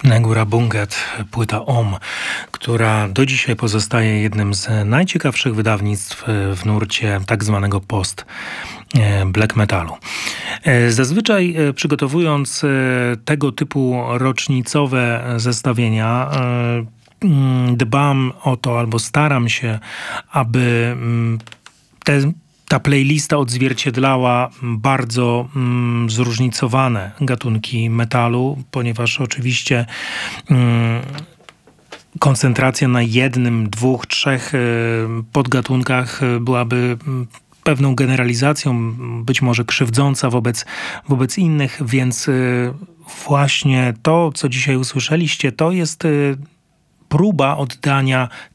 Negura Bunget, płyta OM, która do dzisiaj pozostaje jednym z najciekawszych wydawnictw w nurcie tak zwanego post black metalu. Zazwyczaj przygotowując tego typu rocznicowe zestawienia, dbam o to albo staram się, aby ta playlista odzwierciedlała bardzo zróżnicowane gatunki metalu, ponieważ oczywiście koncentracja na jednym, dwóch, trzech podgatunkach byłaby pewną generalizacją, być może krzywdząca wobec innych, więc właśnie to, co dzisiaj usłyszeliście, to jest próba oddania